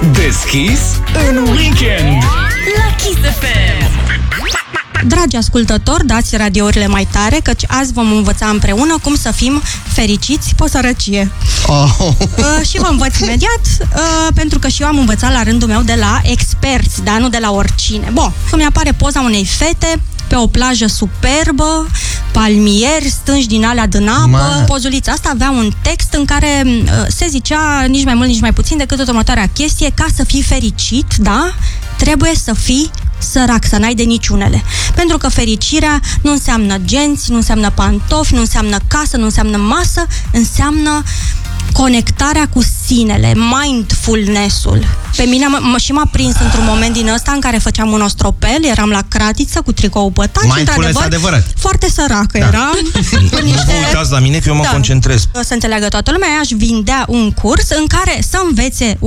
Deschis în weekend la Kiss FM. Dragi ascultători, dați radiourile mai tare, căci azi vom învăța împreună cum să fim fericiți pe sărăcie. Și vă învăț imediat, pentru că și eu am învățat la rândul meu de la experți, dar nu de la oricine. Bun, îmi apare poza unei fete pe o plajă superbă, palmieri, stânci din alea din apă. Pozulița asta avea un text în care se zicea, nici mai mult, nici mai puțin decât următoarea chestie: ca să fii fericit, da, trebuie să fii sărac, să n-ai de niciunele. Pentru că fericirea nu înseamnă genți, nu înseamnă pantofi, nu înseamnă casă, nu înseamnă masă, înseamnă conectarea cu sinele, mindfulness-ul. Pe mine și m-a prins într-un moment din ăsta în care făceam un ostropel, eram la cratiță cu tricou bătat și, într-adevăr, adevărat. Foarte săracă eram. Nu vă uitați la mine că eu mă concentrez. Să înțeleagă toată lumea, aș vindea un curs în care să învețe